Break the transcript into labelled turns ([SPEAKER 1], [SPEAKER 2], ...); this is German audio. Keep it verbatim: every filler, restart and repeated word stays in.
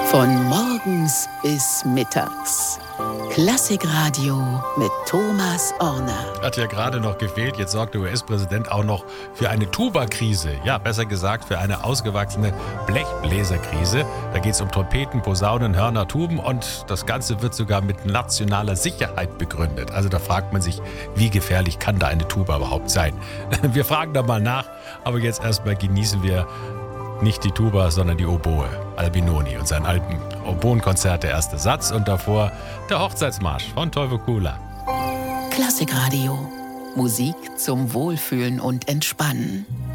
[SPEAKER 1] Von morgens bis mittags. Klassikradio mit Thomas Orner.
[SPEAKER 2] Hat ja gerade noch gefehlt. Jetzt sorgt der U S-Präsident auch noch für eine Tuba-Krise. Ja, besser gesagt für eine ausgewachsene Blechbläserkrise. Da geht es um Trompeten, Posaunen, Hörner, Tuben und das Ganze wird sogar mit nationaler Sicherheit begründet. Also da fragt man sich, wie gefährlich kann da eine Tuba überhaupt sein? Wir fragen da mal nach, aber jetzt erstmal genießen wir nicht die Tuba, sondern die Oboe. Albinoni und sein alten Oboenkonzert, der erste Satz und davor der Hochzeitsmarsch von Toivo Kula.
[SPEAKER 1] Klassikradio. Musik zum Wohlfühlen und Entspannen.